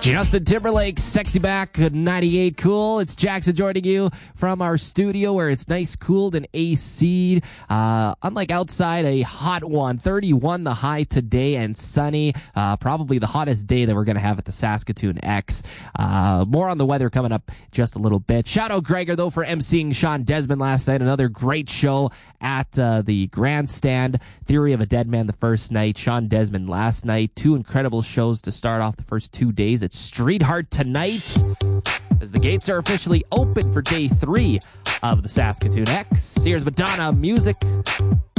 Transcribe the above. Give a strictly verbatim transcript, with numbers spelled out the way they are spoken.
Justin Timberlake, Sexy Back, ninety-eight Cool. It's Jackson joining you from our studio where it's nice, cooled, and A C'd. Uh, unlike outside, a hot one. thirty-one the high today and sunny. Uh, probably the hottest day that we're going to have at the Saskatoon X. Uh, more on the weather coming up just a little bit. Shout out Gregor, though, for emceeing Sean Desmond last night. Another great show at uh, the Grandstand. Theory of a Dead Man the first night. Sean Desmond last night. Two incredible shows to start off the first two days. It's Street Heart tonight as the gates are officially open for day three of the Saskatoon X. Here's Madonna music.